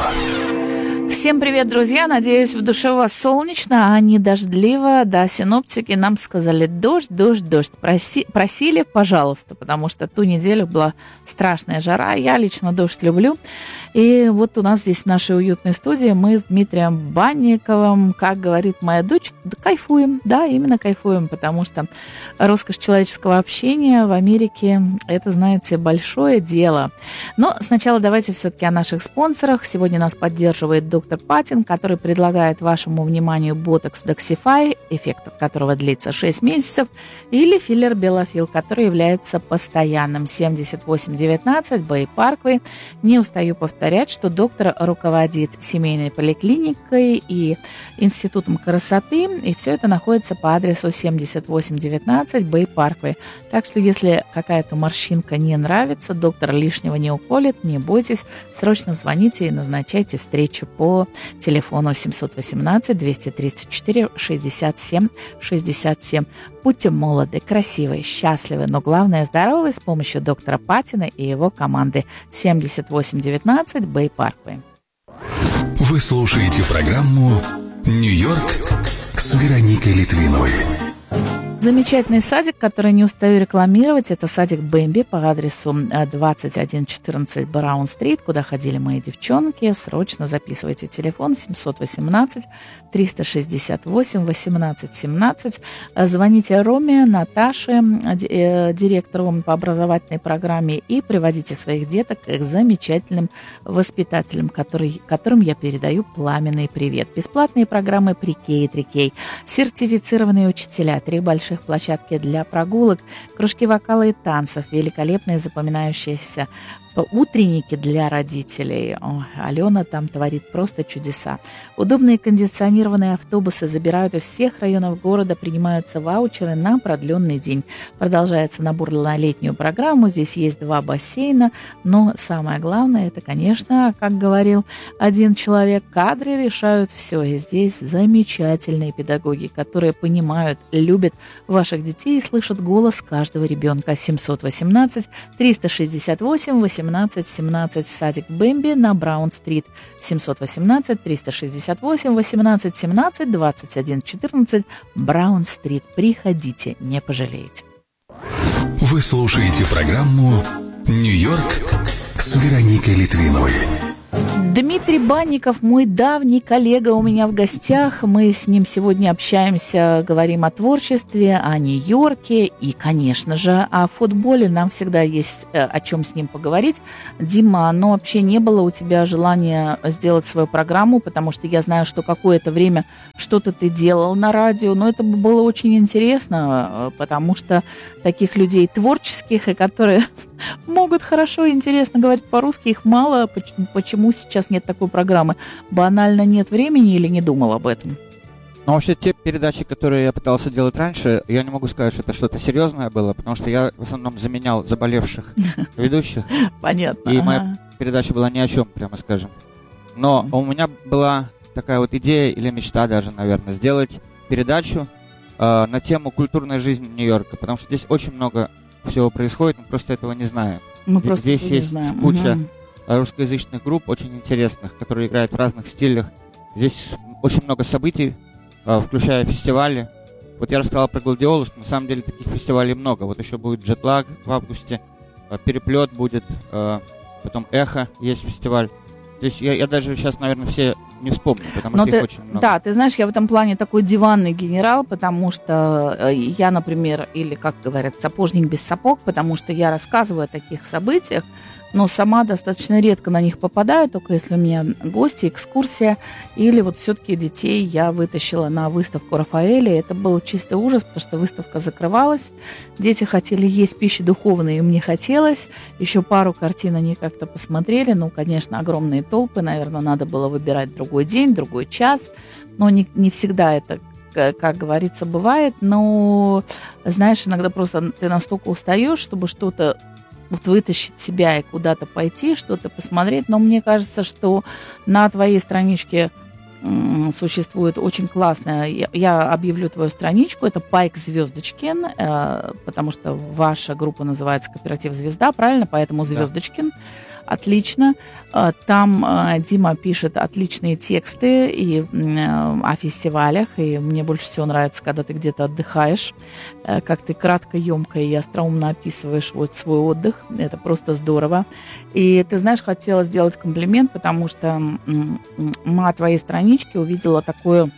Радио. Всем привет, друзья! Надеюсь, в душе у вас солнечно, а не дождливо. Да, синоптики нам сказали дождь, дождь, дождь. Проси, просили, пожалуйста, потому что ту неделю была страшная жара. Я лично дождь люблю. И вот у нас здесь в нашей уютной студии мы с Дмитрием Банниковым, как говорит моя дочь, кайфуем. Да, именно кайфуем, потому что роскошь человеческого общения в Америке – это, знаете, большое дело. Но сначала давайте все-таки о наших спонсорах. Сегодня нас поддерживает доктор Патин, который предлагает вашему вниманию ботокс Doxify, эффект от которого длится шесть месяцев, или филлер Белофил, который является постоянным. семьдесят восемь девятнадцать Бэй Парквей. Не устаю повторять, что доктор руководит семейной поликлиникой и институтом красоты, и все это находится по адресу семьдесят восемь девятнадцать Бэй Парквей. Так что, если какая-то морщинка не нравится, доктор лишнего не уколет, не бойтесь, срочно звоните и назначайте встречу по телефону семь один восемь два три четыре шестьдесят семь шестьдесят семь. Будьте молоды, красивы, счастливы, но главное здоровы с помощью доктора Патина и его команды. семьдесят восемь девятнадцать Бэй Парквей. Вы слушаете программу «Нью-Йорк» с Вероникой Литвиновой. Замечательный садик, который не устаю рекламировать, это садик Бэмби по адресу двадцать один четырнадцать Браун-стрит, куда ходили мои девчонки. Срочно записывайте телефон семь один восемь триста шестьдесят восемь восемнадцать семнадцать. Звоните Роме, Наташе, директору по образовательной программе, и приводите своих деток к замечательным воспитателям, который, которым я передаю пламенный привет. Бесплатные программы Pre-K и три-Кей, сертифицированные учителя, три больших площадки для прогулок, кружки вокала и танцев, великолепные запоминающиеся утренники для родителей. О, Алена там творит просто чудеса. Удобные кондиционированные автобусы забирают из всех районов города, принимаются ваучеры на продленный день. Продолжается набор на летнюю программу. Здесь есть два бассейна, но самое главное, это, конечно, как говорил один человек, кадры решают все. И здесь замечательные педагоги, которые понимают, любят ваших детей и слышат голос каждого ребенка. семь один восемь триста шестьдесят восемь восемнадцать семнадцать, садик Бэмби на Браун-стрит. семь один восемь триста шестьдесят восемь восемнадцать семнадцать двадцать один четырнадцать Браун-стрит. Приходите, не пожалеете. Вы слушаете программу «Нью-Йорк» с Вероникой Литвиновой. Дмитрий Банников, мой давний коллега, у меня в гостях. Мы с ним сегодня общаемся, говорим о творчестве, о Нью-Йорке и, конечно же, о футболе. Нам всегда есть о чем с ним поговорить. Дима, но вообще не было у тебя желания сделать свою программу, потому что я знаю, что какое-то время что-то ты делал на радио, но это было очень интересно, потому что таких людей творческих, и которые могут хорошо и интересно говорить по-русски, их мало. Почему сейчас нет такой программы? Банально нет времени или не думал об этом? Ну, вообще, те передачи, которые я пытался делать раньше, я не могу сказать, что это что-то серьезное было, потому что я в основном заменял заболевших ведущих. Понятно. И моя передача была ни о чем, прямо скажем. Но у меня была такая вот идея, или мечта даже, наверное, сделать передачу э, на тему культурной жизни Нью-Йорка, потому что здесь очень много всего происходит, мы просто этого не знаем. Мы просто здесь не есть знаем. куча Угу. русскоязычных групп, очень интересных, которые играют в разных стилях. Здесь очень много событий, э, включая фестивали. Вот я рассказал про Гладиолус, на самом деле таких фестивалей много. Вот еще будет Джетлаг в августе, э, Переплет будет, э, потом Эхо есть фестиваль. То есть я, я даже сейчас, наверное, все не вспомню, потому Но что ты, их очень много. Да, ты знаешь, я в этом плане такой диванный генерал, потому что я, например, или, как говорят, сапожник без сапог, потому что я рассказываю о таких событиях, но сама достаточно редко на них попадаю, только если у меня гости, экскурсия, или вот все-таки детей я вытащила на выставку Рафаэля. Это был чистый ужас, потому что выставка закрывалась, дети хотели есть пищи духовной, им не хотелось, еще пару картин они как-то посмотрели, ну, конечно, огромные толпы, наверное, надо было выбирать другую другой день, другой час, но не, не всегда это, как говорится, бывает. Но, знаешь, иногда просто ты настолько устаешь, чтобы что-то вот вытащить себя и куда-то пойти, что-то посмотреть. Но мне кажется, что на твоей страничке существует очень классная, я, я объявлю твою страничку, это Пайк Звездочкин, э, потому что ваша группа называется Кооператив Звезда, правильно? Поэтому Звездочкин. Да. Отлично. Там Дима пишет отличные тексты и о фестивалях, и мне больше всего нравится, когда ты где-то отдыхаешь, как ты кратко, емко и остроумно описываешь вот свой отдых. Это просто здорово. И ты знаешь, хотела сделать комплимент, потому что на твоей страничке увидела такое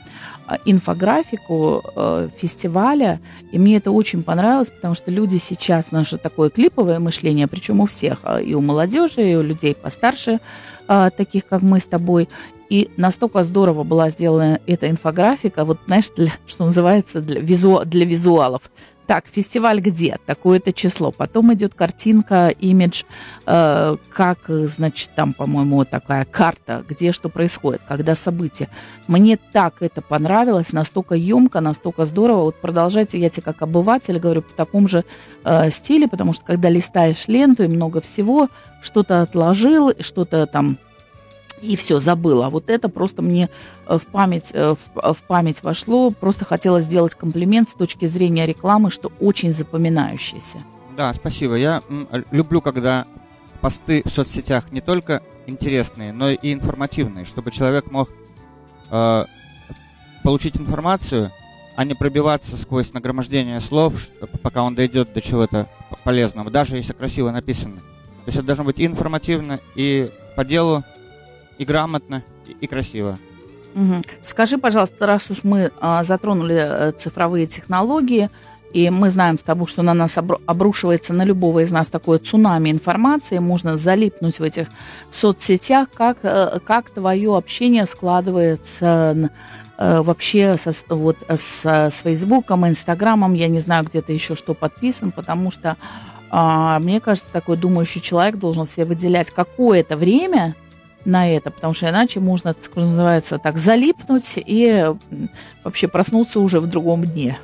инфографику э, фестиваля, и мне это очень понравилось, потому что люди сейчас, у нас же такое клиповое мышление, причем у всех, и у молодежи, и у людей постарше, э, таких как мы с тобой, и настолько здорово была сделана эта инфографика, вот знаешь, для, что называется, для, визу, для визуалов. Так, фестиваль где? Такое-то число. Потом идет картинка, имидж, э, как, значит, там, по-моему, такая карта, где что происходит, когда события. Мне так это понравилось, настолько емко, настолько здорово. Вот продолжайте, я тебе как обыватель говорю, в таком же э, стиле, потому что когда листаешь ленту и много всего, что-то отложил, что-то там... и все, забыла. А вот это просто мне в память, в, в память вошло. Просто хотела сделать комплимент с точки зрения рекламы, что очень запоминающееся. Да, спасибо. Я м, люблю, когда посты в соцсетях не только интересные, но и информативные, чтобы человек мог э, получить информацию, а не пробиваться сквозь нагромождение слов, пока он дойдет до чего-то полезного, даже если красиво написано. То есть это должно быть и информативно, и по делу, и грамотно, и, и красиво. Угу. Скажи, пожалуйста, раз уж мы а, затронули а, цифровые технологии, и мы знаем с тобой, что на нас обру- обрушивается на любого из нас такое цунами информации, можно залипнуть в этих соцсетях, как, а, как твое общение складывается а, вообще со, вот, с, с Фейсбуком, Инстаграмом, я не знаю, где-то еще что подписан, потому что, а, мне кажется, такой думающий человек должен себе выделять какое-то время на это, потому что иначе можно, что называется, так залипнуть и вообще проснуться уже в другом дне.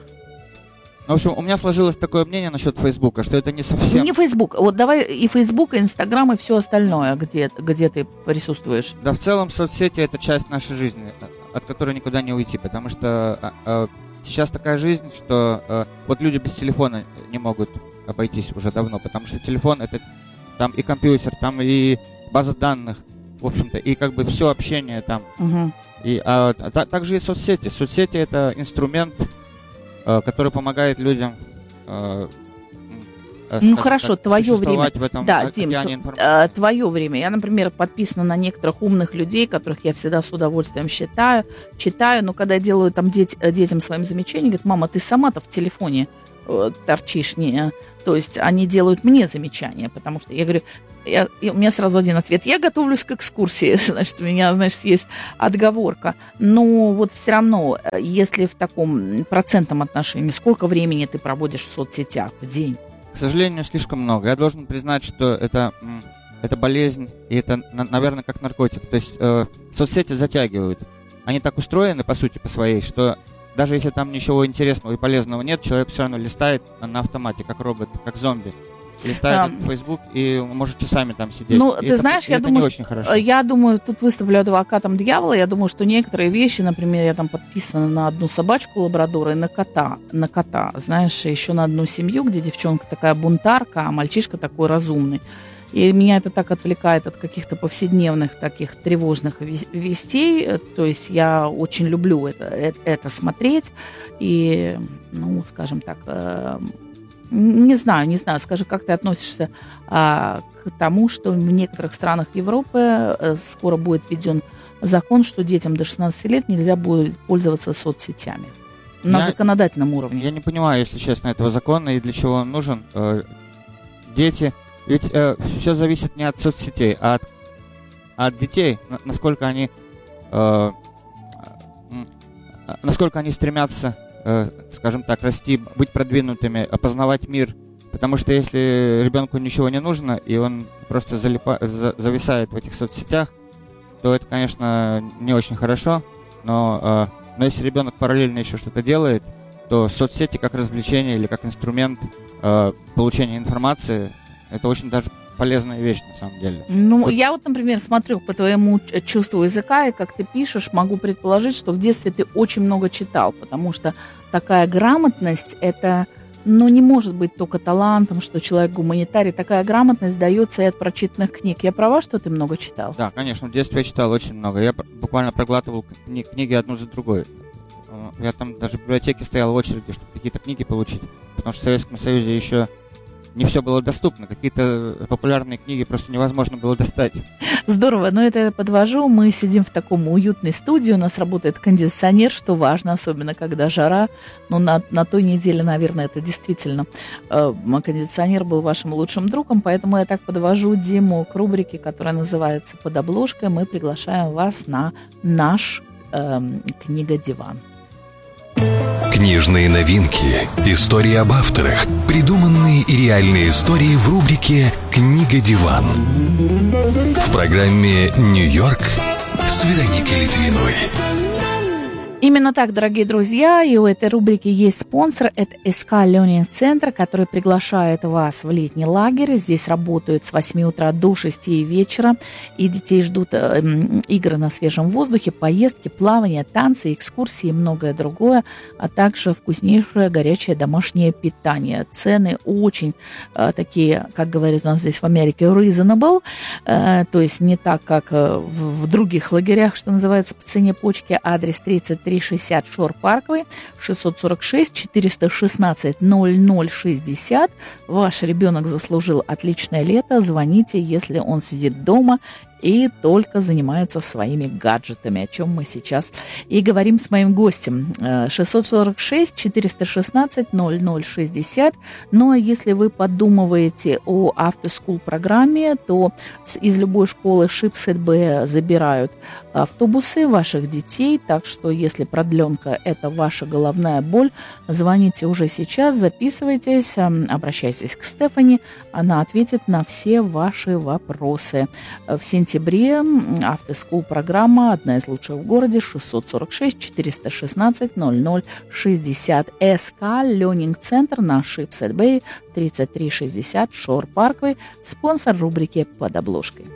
В общем, у меня сложилось такое мнение насчет Фейсбука, что это не совсем... Не Фейсбук, вот давай и Фейсбук, и Инстаграм, и все остальное, где, где ты присутствуешь. Да, в целом соцсети — это часть нашей жизни, от которой никуда не уйти, потому что а, а, сейчас такая жизнь, что а, вот люди без телефона не могут обойтись уже давно, потому что телефон — это там и компьютер, там и база данных, в общем-то, и как бы все общение там. Угу. И, а, та, также и соцсети. Соцсети — это инструмент, а, который помогает людям а, ну хорошо, так, твое время. В этом да, Дим, т- твое время. Я, например, подписана на некоторых умных людей, которых я всегда с удовольствием считаю, читаю, но когда я делаю там деть, детям своим замечания, говорят: мама, ты сама-то в телефоне э, торчишь. Не. То есть они делают мне замечания, потому что я говорю, я, у меня сразу один ответ: я готовлюсь к экскурсии, значит, у меня, значит, есть отговорка. Но вот все равно, если в таком процентном отношении, сколько времени ты проводишь в соцсетях в день? К сожалению, слишком много. Я должен признать, что это, это болезнь, и это, наверное, как наркотик. То есть э, соцсети затягивают. Они так устроены, по сути, по своей, что даже если там ничего интересного и полезного нет, человек все равно листает на автомате, как робот, как зомби. Листает а, этот Facebook и может часами там сидеть. Ну, и ты это, знаешь, я это думаю, не очень хорошо. Я думаю, тут выступлю адвокатом дьявола. Я думаю, что некоторые вещи, например, я там подписана на одну собачку лабрадора и на кота, на кота, знаешь, еще на одну семью, где девчонка такая бунтарка, а мальчишка такой разумный. И меня это так отвлекает от каких-то повседневных таких тревожных вестей. То есть я очень люблю это, это, это смотреть. И, ну, скажем так, не знаю, не знаю. Скажи, как ты относишься а, к тому, что в некоторых странах Европы а, скоро будет введен закон, что детям до шестнадцати лет нельзя будет пользоваться соцсетями на я, законодательном уровне? Я не понимаю, если честно, этого закона и для чего он нужен. Дети, ведь э, все зависит не от соцсетей, а от, от детей, насколько они, э, насколько они стремятся, скажем так, расти, быть продвинутыми, опознавать мир. Потому что если ребенку ничего не нужно, и он просто залипа, за, зависает в этих соцсетях, то это, конечно, не очень хорошо, но, э, но если ребенок параллельно еще что-то делает, то соцсети как развлечение или как инструмент э, получения информации, это очень даже полезная вещь на самом деле. Ну, вот. Я вот, например, смотрю по твоему чувству языка, и как ты пишешь, могу предположить, что в детстве ты очень много читал, потому что такая грамотность, это, ну, не может быть только талантом, что человек гуманитарий. Такая грамотность дается и от прочитанных книг. Я права, что ты много читал? Да, конечно, в детстве я читал очень много. Я буквально проглатывал кни- книги одну за другой. Я там даже в библиотеке стоял в очереди, чтобы какие-то книги получить, потому что в Советском Союзе еще не все было доступно. Какие-то популярные книги просто невозможно было достать. Здорово, но это я подвожу. Мы сидим в таком уютной студии, у нас работает кондиционер, что важно, особенно когда жара. Но на, на той неделе, наверное, это действительно э, кондиционер был вашим лучшим другом, поэтому я так подвожу Диму к рубрике, которая называется «Под обложкой». Мы приглашаем вас на наш э, книга-диван. Книжные новинки, истории об авторах, придуманные и реальные истории в рубрике «Книга-диван». В программе «Нью-Йорк» с Вероникой Литвиновой. Именно так, дорогие друзья, и у этой рубрики есть спонсор, это эс ка Learning Center, который приглашает вас в летний лагерь. Здесь работают с восьми утра до шести вечера, и детей ждут э, игры на свежем воздухе, поездки, плавания, танцы, экскурсии и многое другое, а также вкуснейшее горячее домашнее питание. Цены очень э, такие, как говорят у нас здесь в Америке, reasonable, э, то есть не так, как э, в, в других лагерях, что называется, по цене почки. Адрес тридцать три шестьдесят Шор Парквей, шестьсот сорок шесть четыреста шестнадцать ноль ноль шестьдесят. Ваш ребенок заслужил отличное лето. Звоните, если он сидит дома и только занимается своими гаджетами, о чем мы сейчас и говорим с моим гостем. шестьсот сорок шесть четыреста шестнадцать ноль ноль шестьдесят. Ну а если вы подумываете о after-school программе, то из любой школы Шипсхед Б забирают автобусы ваших детей, так что если продленка – это ваша головная боль, звоните уже сейчас, записывайтесь, обращайтесь к Стефани, она ответит на все ваши вопросы. В сентябре after-school программа, одна из лучших в городе, шестьсот сорок шесть четыреста шестнадцать ноль ноль шестьдесят. эс ка Learning Center на Шипсхед Бэй, тридцать три шестьдесят Шор Парквей, спонсор рубрики «Под обложкой».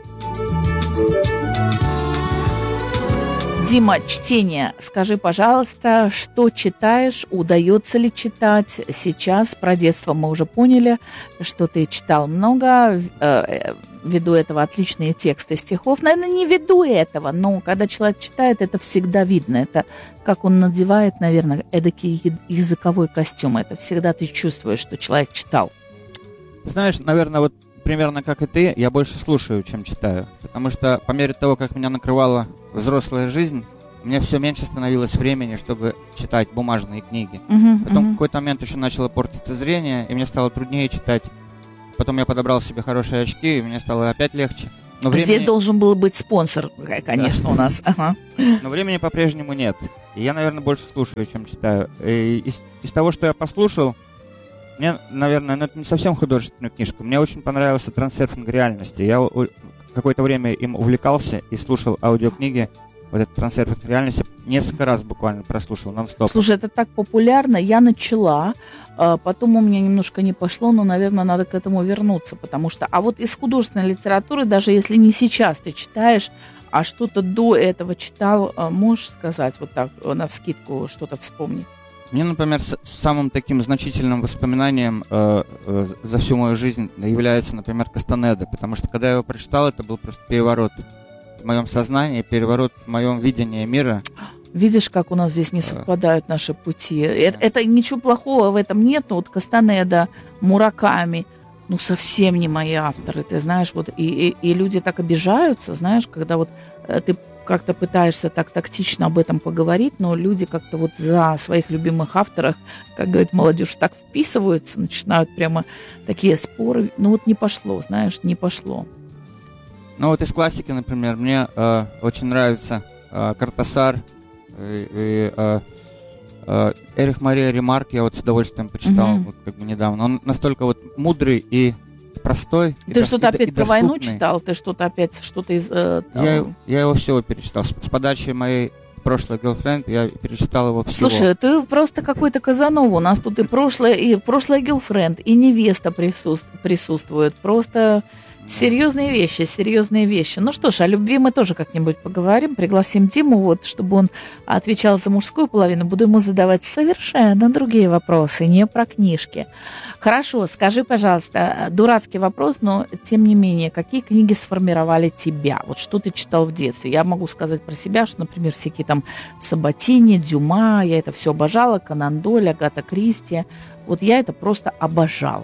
Дима, чтение. Скажи, пожалуйста, что читаешь, удается ли читать сейчас? Про детство мы уже поняли, что ты читал много, э, ввиду этого отличные тексты стихов. Наверное, не ввиду этого, но когда человек читает, это всегда видно. Это как он надевает, наверное, эдакий языковой костюм. Это всегда ты чувствуешь, что человек читал. Знаешь, наверное, вот примерно как и ты, я больше слушаю, чем читаю. Потому что по мере того, как меня накрывала взрослая жизнь, мне все меньше становилось времени, чтобы читать бумажные книги. Uh-huh, Потом uh-huh. в какой-то момент еще начало портиться зрение, и мне стало труднее читать. Потом я подобрал себе хорошие очки, и мне стало опять легче. Но времени... Здесь должен был быть спонсор, конечно, да. у нас. Ага. Но времени по-прежнему нет. И я, наверное, больше слушаю, чем читаю. И из, из того, что я послушал, мне, наверное, ну, это не совсем художественная книжка. Мне очень понравился трансерфинг реальности. Я у, какое-то время им увлекался и слушал аудиокниги. Вот этот трансерфинг реальности несколько раз буквально прослушал нон-стоп. Слушай, это так популярно. Я начала, потом у меня немножко не пошло, но, наверное, надо к этому вернуться, потому что... А вот из художественной литературы, даже если не сейчас ты читаешь, а что-то до этого читал, можешь сказать вот так, навскидку что-то вспомнить? Мне, например, с- самым таким значительным воспоминанием э, э, за всю мою жизнь является, например, Кастанеда, потому что когда я его прочитал, это был просто переворот в моем сознании, переворот в моем видении мира. Видишь, как у нас здесь не совпадают наши пути. Это, это ничего плохого в этом нет, но вот Кастанеда, Мураками, ну совсем не мои авторы, ты знаешь, вот и, и, и люди так обижаются, знаешь, когда вот ты как-то пытаешься так тактично об этом поговорить, но люди как-то вот за своих любимых авторов, как говорит молодежь, так вписываются, начинают прямо такие споры. Ну вот не пошло, знаешь, не пошло. Ну вот из классики, например, мне э, очень нравится э, Картасар и, и э, э, Эрих Мария Ремарк, я вот с удовольствием почитал, mm-hmm. вот как бы недавно. Он настолько вот мудрый и какой-то простой. Ты и что-то и, опять и про войну доступный. читал? Ты что-то опять, что-то из... Э, я, я его всего перечитал. С, с подачи моей прошлой girlfriend я перечитал его всего. Слушай, ты просто какой-то Казанова. У нас тут и прошлое, и прошлая girlfriend, и невеста присутств, присутствует. Просто серьезные вещи, серьезные вещи. Ну что ж, о любви мы тоже как-нибудь поговорим. Пригласим Диму, вот, чтобы он отвечал за мужскую половину. Буду ему задавать совершенно другие вопросы, не про книжки. Хорошо, скажи, пожалуйста, дурацкий вопрос, но тем не менее, какие книги сформировали тебя? Вот что ты читал в детстве? Я могу сказать про себя, что, например, всякие там Сабатини, Дюма, я это все обожала, Конан Дойль, Агата Кристи. Вот я это просто обожала.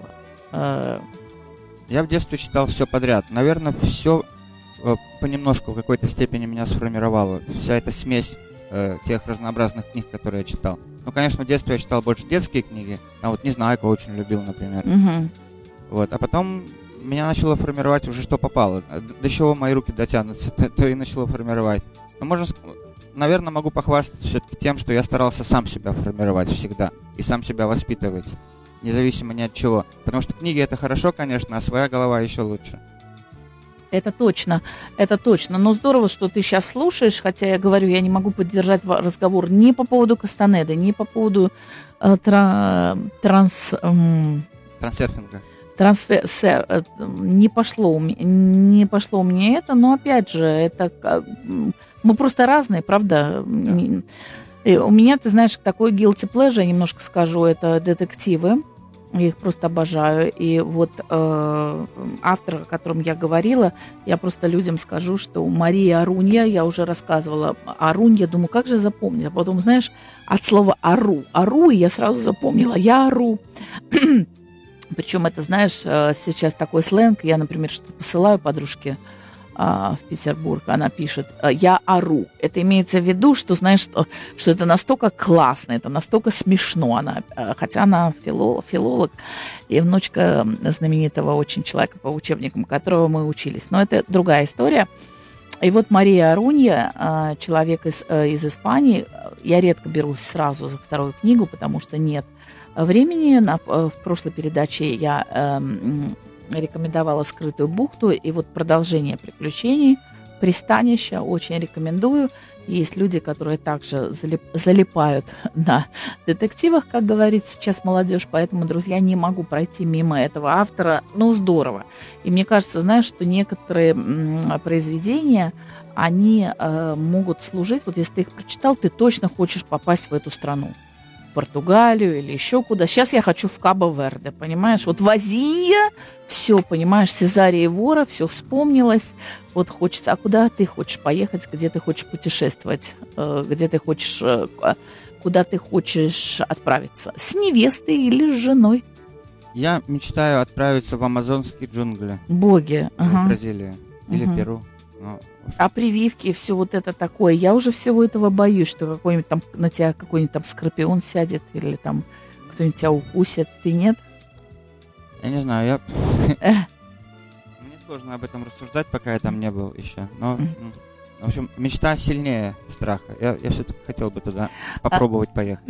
Я в детстве читал все подряд. Наверное, все э, понемножку в какой-то степени меня сформировало. Вся эта смесь э, тех разнообразных книг, которые я читал. Ну, конечно, в детстве я читал больше детские книги. А вот «Незнайку» очень любил, например. Угу. Вот. А потом меня начало формировать уже что попало. До чего мои руки дотянутся, то, то и начало формировать. Но можно, наверное, могу похвастаться все-таки тем, что я старался сам себя формировать всегда. И сам себя воспитывать. Независимо ни от чего. Потому что книги это хорошо, конечно, а своя голова еще лучше. Это точно, это точно. Но здорово, что ты сейчас слушаешь, хотя я говорю, я не могу поддержать разговор ни по поводу Кастанеды, ни по поводу э, тра, транс... Эм, Трансерфинга. Трансфер... Э, не, пошло, у меня, не пошло у меня это, но опять же, это... Мы просто разные, правда? Да. И у меня, ты знаешь, такой guilty pleasure, я немножко скажу, это детективы. Я их просто обожаю. И вот э, автор, о котором я говорила, я просто людям скажу, что Мария Арунья, я уже рассказывала, Арунья, думаю, как же запомнить? А потом, знаешь, от слова «ару», «ару», и я сразу запомнила, я ору. Причем это, знаешь, сейчас такой сленг, я, например, что-то посылаю подружке в Петербург, она пишет «я ору». Это имеется в виду, что, знаешь, что, что это настолько классно, это настолько смешно. Она, хотя она филолог, филолог и внучка знаменитого очень человека, по учебникам которого мы учились. Но это другая история. И вот Мария Арунья, человек из, из Испании, я редко берусь сразу за вторую книгу, потому что нет времени. На, в прошлой передаче я... Эм, рекомендовала «Скрытую бухту», и вот продолжение приключений, пристанища, очень рекомендую. Есть люди, которые также залип, залипают на детективах, как говорит сейчас молодежь, поэтому, друзья, не могу пройти мимо этого автора. Ну, здорово. И мне кажется, знаешь, что некоторые м, произведения, они э, могут служить, вот если ты их прочитал, ты точно хочешь попасть в эту страну. Португалию или еще куда. Сейчас я хочу в Кабо-Верде, понимаешь? Вот в Азия, все, понимаешь, Сезария Вора, все вспомнилось. Вот хочется. А куда ты хочешь поехать? Где ты хочешь путешествовать? Где ты хочешь, куда ты хочешь отправиться? С невестой или с женой? Я мечтаю отправиться в амазонские джунгли. Боги. Ага. В Бразилию или ага. Перу. Ну, а прививки и все вот это такое. Я уже всего этого боюсь, что какой-нибудь там на тебя какой-нибудь там скорпион сядет или там кто-нибудь тебя укусит. Ты нет? Я не знаю, я... Мне сложно об этом рассуждать, пока я там не был еще. Но, в общем, мечта сильнее страха. Я, я все-таки хотел бы туда попробовать поехать.